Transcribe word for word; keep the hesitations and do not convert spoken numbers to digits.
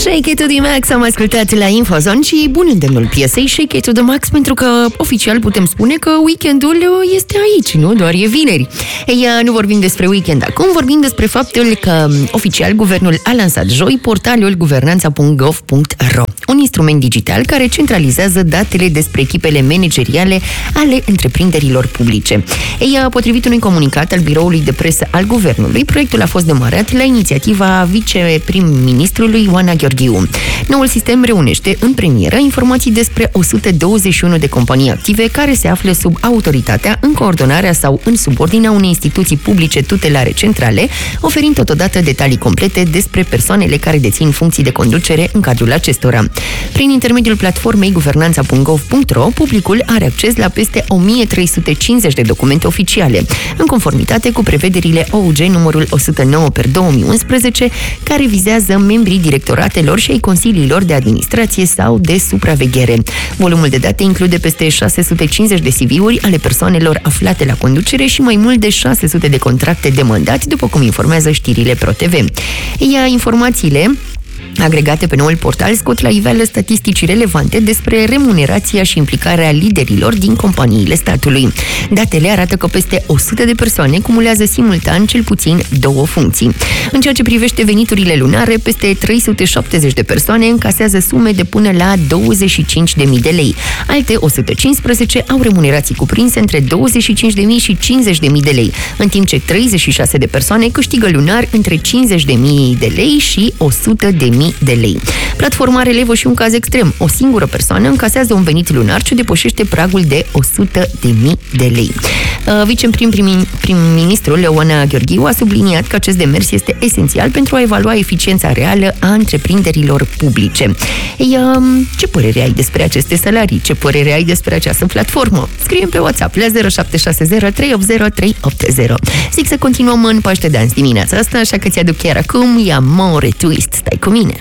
Shake It to the Max am ascultat la Infozone și bun îndemnul piesei Shake It to the Max, pentru că oficial putem spune că weekendul este aici, nu doar e vineri. Ei, nu vorbim despre weekend acum, vorbim despre faptul că oficial guvernul a lansat joi portalul guvernanța punct gov punct ro, un instrument digital care centralizează datele despre echipele manageriale ale întreprinderilor publice. Ei, potrivit unui comunicat al biroului de presă al guvernului, proiectul a fost demarat la inițiativa viceprim-ministrului Oana Gheorghiu. Noul sistem reunește în premieră informații despre o sută douăzeci și unu de companii active care se află sub autoritatea, în coordonarea sau în subordinea unei instituții publice tutelare centrale, oferind totodată detalii complete despre persoanele care dețin funcții de conducere în cadrul acestora. Prin intermediul platformei guvernanța punct gov punct ro, publicul are acces la peste o mie trei sute cincizeci de documente oficiale, în conformitate cu prevederile O U G numărul o sută nouă pe două mii unsprezece, care vizează membrii directoratelor și ai consiliilor de administrație sau de supraveghere. Volumul de date include peste șase sute cincizeci de C V-uri ale persoanelor aflate la conducere și mai mult de șase sute de contracte de mandat, după cum informează știrile ProTV. Iar informațiile agregate pe noul portal scot la iveală statistici relevante despre remunerația și implicarea liderilor din companiile statului. Datele arată că peste o sută de persoane cumulează simultan cel puțin două funcții. În ceea ce privește veniturile lunare, peste trei sute șaptezeci de persoane încasează sume de până la douăzeci și cinci de mii de lei. Alte o sută cincisprezece au remunerații cuprinse între douăzeci și cinci de mii și cincizeci de mii de lei, în timp ce treizeci și șase de persoane câștigă lunar între cincizeci de mii de lei și o sută de mii de lei. Platforma relevă și un caz extrem. O singură persoană încasează un venit lunar ce depășește pragul de o sută de mii de lei. Viceprim-ministrul Oana Gheorghiu a subliniat că acest demers este esențial pentru a evalua eficiența reală a întreprinderilor publice. Ei, ce părere ai despre aceste salarii? Ce părere ai despre această platformă? Scrie-mi pe WhatsApp la zero șapte șase zero trei opt zero trei opt zero. Zic să continuăm în Paște Dans dimineața asta, așa că ți-aduc chiar acum Amore Twist. Stai cu mine!